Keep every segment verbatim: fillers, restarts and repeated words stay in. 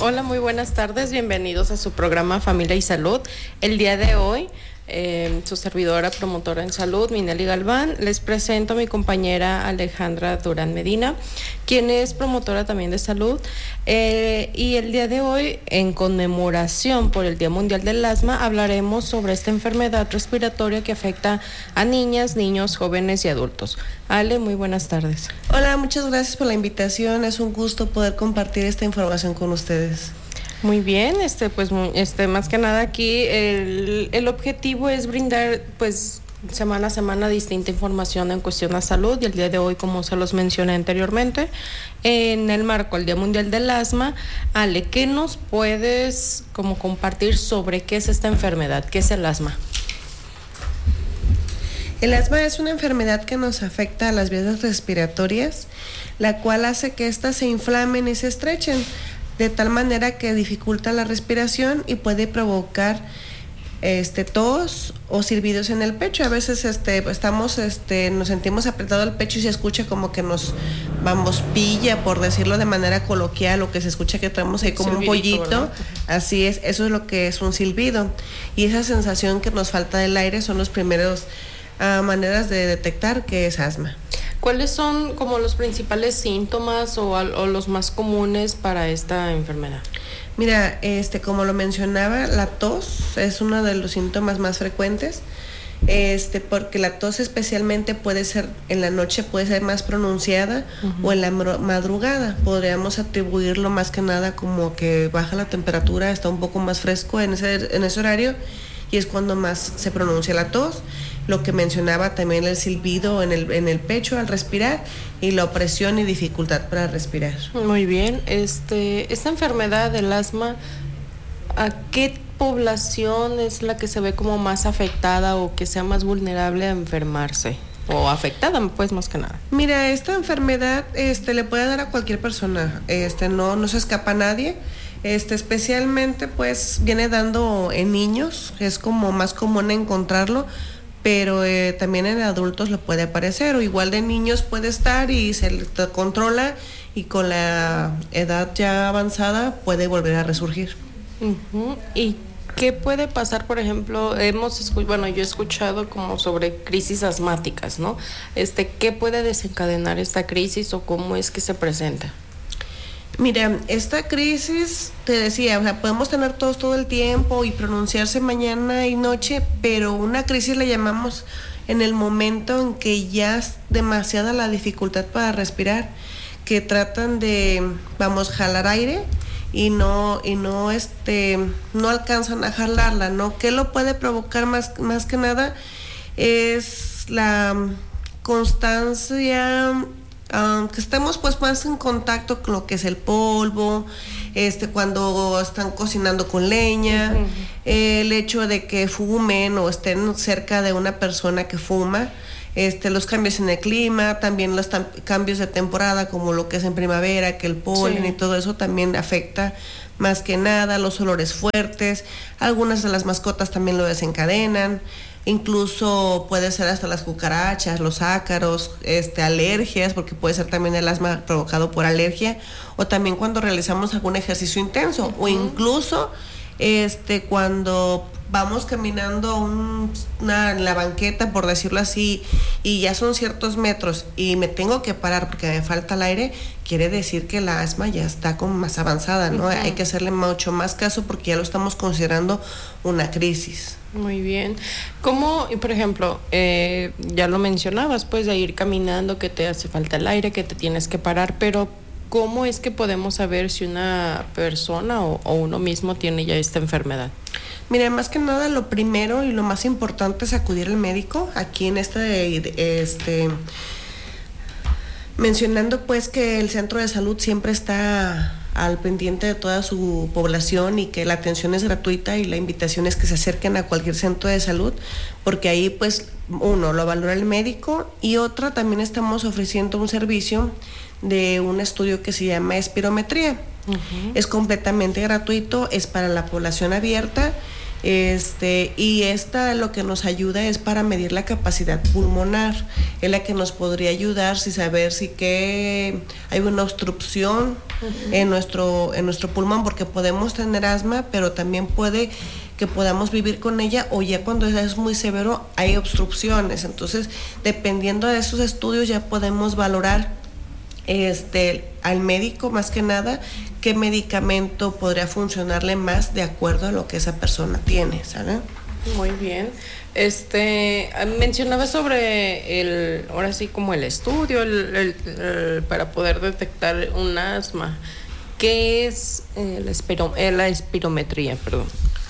Hola, muy buenas tardes, bienvenidos a su programa Familia y Salud. El día de hoy, eh, su servidora promotora en salud, Mineli Galván, les presento a mi compañera Alejandra Durán Medina, quien es promotora también de salud. Eh, y el día de hoy, en conmemoración por el Día Mundial del Asma, hablaremos sobre esta enfermedad respiratoria que afecta a niñas, niños, jóvenes y adultos. Ale, muy buenas tardes. Hola, muchas gracias por la invitación. Es un gusto poder compartir esta información con ustedes. Muy bien, este, pues, este, más que nada aquí el, el objetivo es brindar, pues, semana a semana distinta información en cuestión a salud, y el día de hoy, como se los mencioné anteriormente, en el marco del Día Mundial del Asma. Ale, ¿qué nos puedes como compartir sobre qué es esta enfermedad? ¿Qué es el asma? El asma es una enfermedad que nos afecta a las vías respiratorias, la cual hace que éstas se inflamen y se estrechen, de tal manera que dificulta la respiración y puede provocar este tos o silbidos en el pecho. A veces este estamos este nos sentimos apretado el pecho y se escucha como que nos vamos pilla, por decirlo de manera coloquial, o que se escucha que traemos ahí como Silbidito, un pollito, ¿verdad? Así es, eso es lo que es un silbido, y esa sensación que nos falta del aire son los primeros uh, maneras de detectar que es asma. ¿Cuáles son como los principales síntomas o, o los más comunes para esta enfermedad? Mira, este, como lo mencionaba, la tos es uno de los síntomas más frecuentes, este, porque la tos especialmente puede ser en la noche, puede ser más pronunciada, uh-huh, o en la madrugada. Podríamos atribuirlo más que nada como que baja la temperatura, está un poco más fresco en ese, en ese horario, y es cuando más se pronuncia la tos. Lo que mencionaba también, el silbido en el, en el pecho al respirar, y la opresión y dificultad para respirar. Muy bien. Este, esta enfermedad del asma, ¿a qué población es la que se ve como más afectada o que sea más vulnerable a enfermarse? O afectada, pues, más que nada. Mira, esta enfermedad este, le puede dar a cualquier persona, este, no, no se escapa a nadie. Este, especialmente pues viene dando en niños, es como más común encontrarlo, pero eh, también en adultos le puede aparecer, o igual de niños puede estar y se le controla, y con la edad ya avanzada puede volver a resurgir. Uh-huh. ¿Y qué puede pasar, por ejemplo? Hemos escuchado, bueno, yo he escuchado como sobre crisis asmáticas, ¿no? Este, ¿qué puede desencadenar esta crisis o cómo es que se presenta? Mira, esta crisis, te decía, o sea, podemos tener tos todo el tiempo y pronunciarse mañana y noche, pero una crisis la llamamos en el momento en que ya es demasiada la dificultad para respirar, que tratan de, vamos, jalar aire y no, y no, este, no alcanzan a jalarla, ¿no? ¿Qué lo puede provocar más, más que nada? Es la constancia, Um, que estemos pues más en contacto con lo que es el polvo, este, cuando están cocinando con leña, uh-huh, eh, el hecho de que fumen o estén cerca de una persona que fuma, este, los cambios en el clima, también los tam- cambios de temporada, como lo que es en primavera, que el polen, sí, y todo eso también afecta más que nada, los olores fuertes, algunas de las mascotas también lo desencadenan. Incluso puede ser hasta las cucarachas, los ácaros, este, alergias, porque puede ser también el asma provocado por alergia, o también cuando realizamos algún ejercicio intenso, uh-huh, o incluso este, cuando vamos caminando un, una, en la banqueta, por decirlo así, y ya son ciertos metros y me tengo que parar porque me falta el aire, quiere decir que la asma ya está como más avanzada, ¿no? Uh-huh. Hay que hacerle mucho más caso porque ya lo estamos considerando una crisis. Muy bien. ¿Cómo, por ejemplo, eh, ya lo mencionabas, pues de ir caminando, que te hace falta el aire, que te tienes que parar, pero ¿cómo es que podemos saber si una persona o, o uno mismo tiene ya esta enfermedad? Mira, más que nada lo primero y lo más importante es acudir al médico. Aquí en este, este mencionando pues que el centro de salud siempre está al pendiente de toda su población y que la atención es gratuita, y la invitación es que se acerquen a cualquier centro de salud, porque ahí pues uno lo valora el médico, y otra también estamos ofreciendo un servicio de un estudio que se llama espirometría. Uh-huh. Es completamente gratuito, es para la población abierta, Este, y esta lo que nos ayuda es para medir la capacidad pulmonar, es la que nos podría ayudar si saber si que hay una obstrucción uh-huh. en nuestro, en nuestro pulmón, porque podemos tener asma, pero también puede que podamos vivir con ella, o ya cuando es muy severo hay obstrucciones. Entonces, dependiendo de esos estudios ya podemos valorar este, al médico más que nada qué medicamento podría funcionarle más de acuerdo a lo que esa persona tiene, ¿sabes? Muy bien. Este, mencionaba sobre el, ahora sí como el estudio, el, el, el, para poder detectar un asma. ¿Qué es eh, la, espiro, eh, la espirometría? Perdón.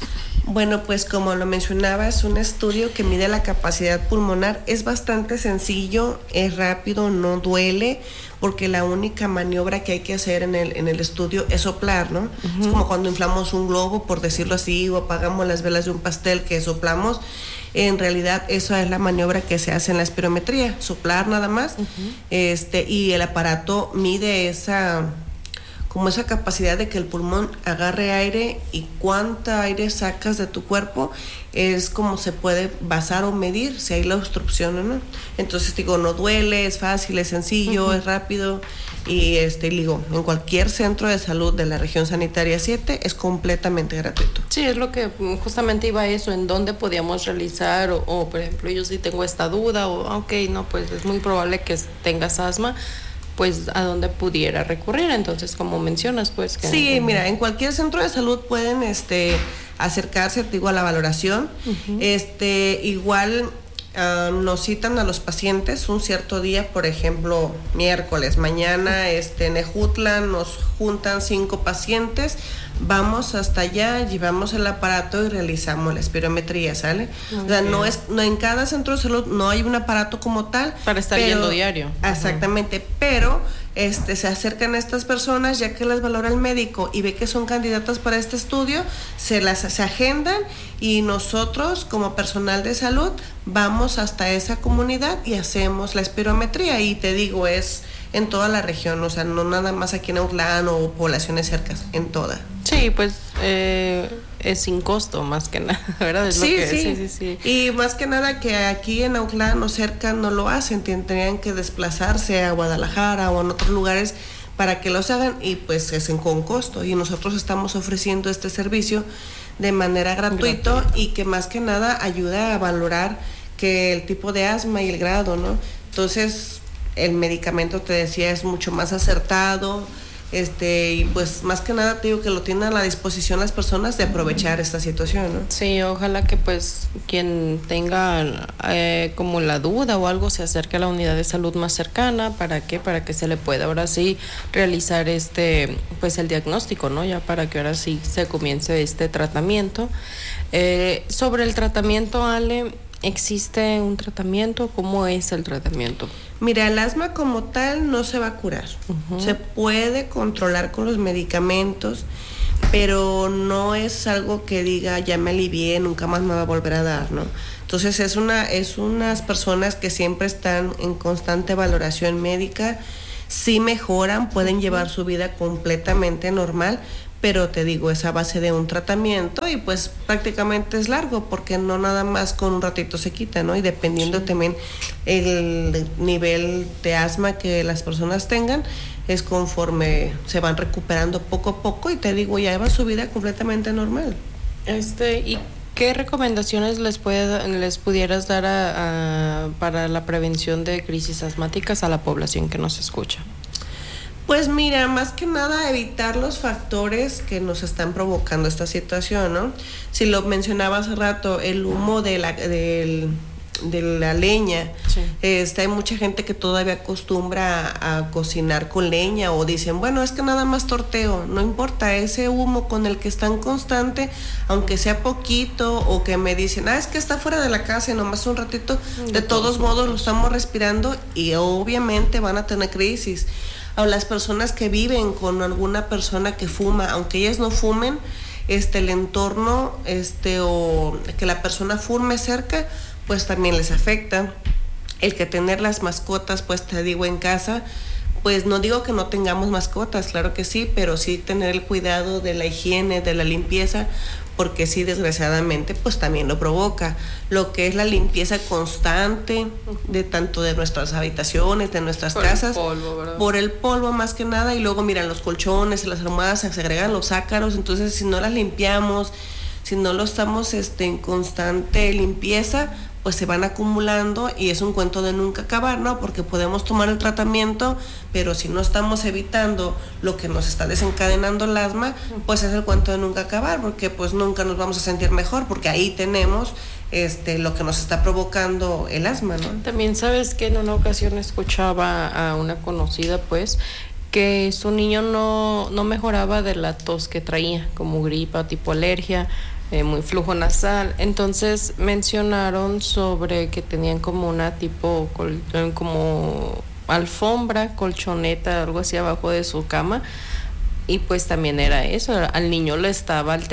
Bueno, pues como lo mencionaba, es un estudio que mide la capacidad pulmonar. Es bastante sencillo, es rápido, no duele, porque la única maniobra que hay que hacer en el, en el estudio es soplar, ¿no? Uh-huh. Es como cuando inflamos un globo, por decirlo así, o apagamos las velas de un pastel que soplamos. En realidad, esa es la maniobra que se hace en la espirometría, soplar nada más. Uh-huh. Este, y el aparato mide esa... como esa capacidad de que el pulmón agarre aire, y cuánta aire sacas de tu cuerpo es como se puede basar o medir si hay la obstrucción o no. Entonces digo, no duele, es fácil, es sencillo, uh-huh. es rápido, y este digo, en cualquier centro de salud de la región sanitaria siete es completamente gratuito. Sí, es lo que justamente iba a eso, en dónde podíamos realizar, o, o por ejemplo, yo sí tengo esta duda, o ok, no, pues es muy probable que tengas asma, pues a dónde pudiera recurrir. Entonces, como mencionas, pues que... Sí, mira, en cualquier centro de salud pueden este acercarse, digo, a la valoración. Uh-huh. Este, igual uh, nos citan a los pacientes un cierto día, por ejemplo, miércoles, mañana este, en Ejutla nos juntan cinco pacientes, vamos hasta allá, llevamos el aparato y realizamos la espirometría, ¿sale? Okay. O sea, no es, no, en cada centro de salud no hay un aparato como tal. Para estar pero, yendo diario. Exactamente, uh-huh. pero este, se acercan a estas personas, ya que las valora el médico y ve que son candidatas para este estudio, se las se agendan, y nosotros como personal de salud vamos hasta esa comunidad y hacemos la espirometría. Y te digo, es en toda la región, o sea, no nada más aquí en Autlán o poblaciones cercas, en toda. Sí, pues eh, es sin costo más que nada, ¿verdad? Es sí, lo que, sí. sí, sí, sí. Y más que nada que aquí en Autlán o cerca no lo hacen, tendrían que desplazarse a Guadalajara o en otros lugares para que los hagan, y pues es con costo, y nosotros estamos ofreciendo este servicio de manera gratuita, gratuito, y que más que nada ayuda a valorar que el tipo de asma y el grado, ¿no? Entonces el medicamento, te decía, es mucho más acertado, este, y pues más que nada te digo que lo tienen a la disposición las personas de aprovechar esta situación, ¿no? Sí, ojalá que pues quien tenga eh, como la duda o algo se acerque a la unidad de salud más cercana. ¿Para qué? Para que se le pueda ahora sí realizar este, pues el diagnóstico, ¿no? Ya para que ahora sí se comience este tratamiento. Eh, sobre el tratamiento, Ale, ¿existe un tratamiento? ¿Cómo es el tratamiento? Mira, el asma como tal no se va a curar. Uh-huh. Se puede controlar con los medicamentos, pero no es algo que diga, ya me alivié, nunca más me va a volver a dar, ¿no? Entonces es una, es unas personas que siempre están en constante valoración médica, sí mejoran, pueden llevar su vida completamente normal, pero te digo, es a base de un tratamiento, y pues prácticamente es largo, porque no nada más con un ratito se quita, ¿no? Y dependiendo sí. también el nivel de asma que las personas tengan, es conforme se van recuperando poco a poco, y te digo, ya va su vida completamente normal. Este, ¿y qué recomendaciones les puede, les pudieras dar a, a, para la prevención de crisis asmáticas a la población que nos escucha? Pues mira, más que nada evitar los factores que nos están provocando esta situación, ¿no? Si lo mencionaba hace rato, el humo de la, del, de la leña, sí. este, hay mucha gente que todavía acostumbra a, a cocinar con leña, o dicen, bueno, es que nada más torteo. No importa, ese humo con el que están constante, aunque sea poquito, o que me dicen, ah, es que está fuera de la casa y nomás un ratito, de, de todos modos lo estamos respirando, y obviamente van a tener crisis. O las personas que viven con alguna persona que fuma, aunque ellas no fumen, este, el entorno, este, o que la persona fume cerca, pues también les afecta. El que tener las mascotas, pues te digo, en casa, pues no digo que no tengamos mascotas, claro que sí, pero sí tener el cuidado de la higiene, de la limpieza, porque sí, desgraciadamente, pues también lo provoca. Lo que es la limpieza constante de tanto de nuestras habitaciones, de nuestras por casas, el polvo, ¿verdad? Por el polvo más que nada, y luego miran los colchones, las almohadas, se agregan los ácaros, entonces si no las limpiamos, si no lo estamos este, en constante limpieza, pues se van acumulando y es un cuento de nunca acabar, ¿no? Porque podemos tomar el tratamiento, pero si no estamos evitando lo que nos está desencadenando el asma, pues es el cuento de nunca acabar, porque pues nunca nos vamos a sentir mejor, porque ahí tenemos este lo que nos está provocando el asma, ¿no? También sabes que en una ocasión escuchaba a una conocida, pues, que su niño no, no mejoraba de la tos que traía, como gripa, tipo alergia, Eh, muy flujo nasal. Entonces mencionaron sobre que tenían como una tipo col, como alfombra, colchoneta, algo así abajo de su cama, y pues también era eso, al niño le estaba alterando